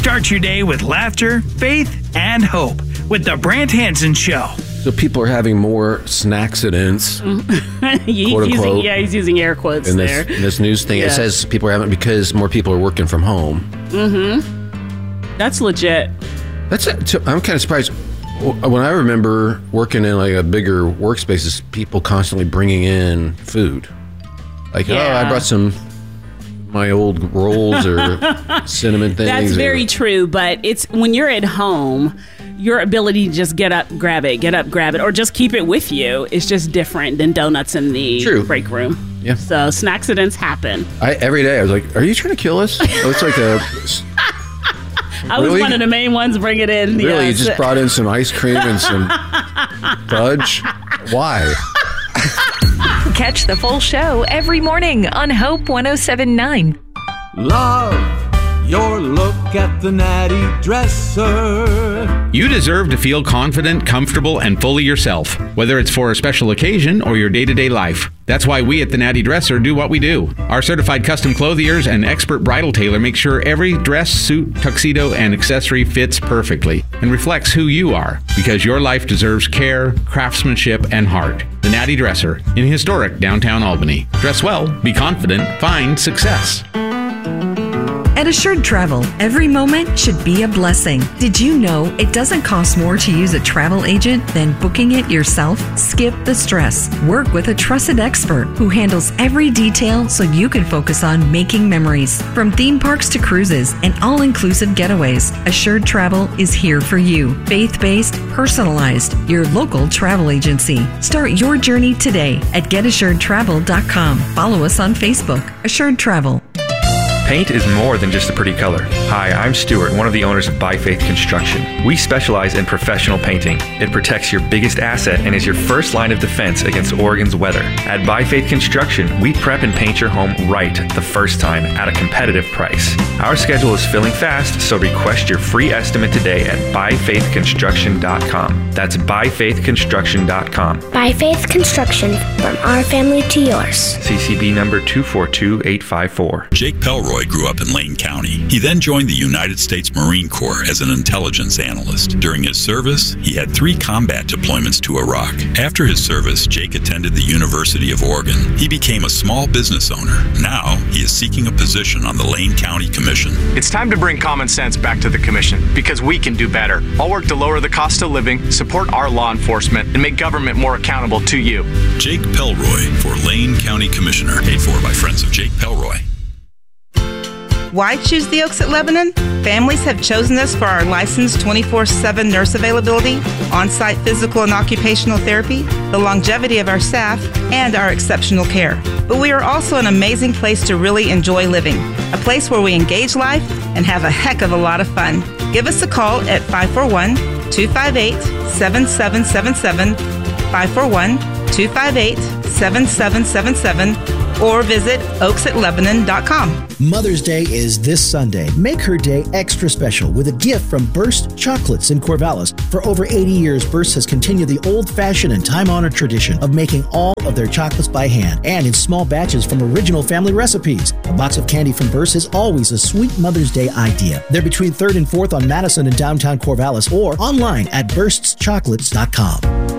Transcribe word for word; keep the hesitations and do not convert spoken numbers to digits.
Start your day with laughter, faith, and hope with the Brant Hansen Show. So people are having more snacksidents, he's quote using, unquote. Yeah, he's using air quotes in this, there. in this news thing. Yeah. It says people are having it because more people are working from home. Mm-hmm. That's legit. That's it. I'm kind of surprised. When I remember working in like a bigger workspaces, people constantly bringing in food. Like, Yeah. oh, I brought some my old rolls or cinnamon things. That's or, very true, but it's when you're at home, your ability to just get up, grab it, get up, grab it, or just keep it with you is just different than donuts in the True. break room. Yeah. So snacksidents happen. I, every day I was like, are you trying to kill us? Oh, it's like a... I was Really? one of the main ones bring it in. Really? Yes. You just brought in some ice cream and some fudge? Why? Catch the full show every morning on Hope one oh seven point nine. Love your look at the Natty Dresser. You deserve to feel confident, comfortable, and fully yourself, whether it's for a special occasion or your day-to-day life. That's why we at the Natty Dresser do what we do. Our certified custom clothiers and expert bridal tailor make sure every dress, suit, tuxedo, and accessory fits perfectly and reflects who you are, because your life deserves care, craftsmanship, and heart. The Natty Dresser in historic downtown Albany. Dress well, be confident, find success. At Assured Travel, every moment should be a blessing. Did you know it doesn't cost more to use a travel agent than booking it yourself? Skip the stress. Work with a trusted expert who handles every detail so you can focus on making memories. From theme parks to cruises and all-inclusive getaways, Assured Travel is here for you. Faith-based, personalized, your local travel agency. Start your journey today at get assured travel dot com. Follow us on Facebook. Assured Travel. Paint is more than just a pretty color. Hi, I'm Stuart, one of the owners of By Faith Construction. We specialize in professional painting. It protects your biggest asset and is your first line of defense against Oregon's weather. At By Faith Construction, we prep and paint your home right the first time at a competitive price. Our schedule is filling fast, so request your free estimate today at by faith construction dot com. That's by faith construction dot com. By Faith Construction, from our family to yours. C C B number two four two eight five four. Jake Pelroy grew up in Lane County. He then joined the United States Marine Corps as an intelligence analyst. During his service, he had three combat deployments to Iraq. After his service, Jake attended the University of Oregon. He became a small business owner. Now, he is seeking a position on the Lane County Commission. It's time to bring common sense back to the Commission, because we can do better. I'll work to lower the cost of living, support our law enforcement, and make government more accountable to you. Jake Pelroy for Lane County Commissioner. Paid for by friends of Jake Pelroy. Why choose the Oaks at Lebanon? Families have chosen us for our licensed twenty-four seven nurse availability, on-site physical and occupational therapy, the longevity of our staff, and our exceptional care. But we are also an amazing place to really enjoy living, a place where we engage life and have a heck of a lot of fun. Give us a call at five four one, two five eight, seven seven seven seven, five four one, two five eight, seven seven seven seven, or visit oaks at lebanon dot com. Mother's Day is this Sunday. Make her day extra special with a gift from Burst Chocolates in Corvallis. For over eighty years, Burst has continued the old-fashioned and time-honored tradition of making all of their chocolates by hand and in small batches from original family recipes. A box of candy from Burst is always a sweet Mother's Day idea. They're between third and fourth on Madison in downtown Corvallis or online at bursts chocolates dot com.